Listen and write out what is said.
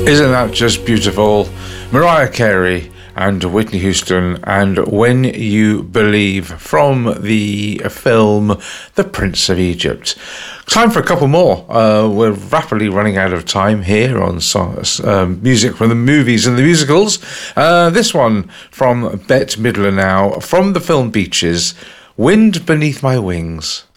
Isn't that just beautiful? Mariah Carey and Whitney Houston and When You Believe from the film The Prince of Egypt. Time for a couple more. We're rapidly running out of time here on music from the movies and the musicals. This one from Bette Midler now, from the film Beaches, Wind Beneath My Wings.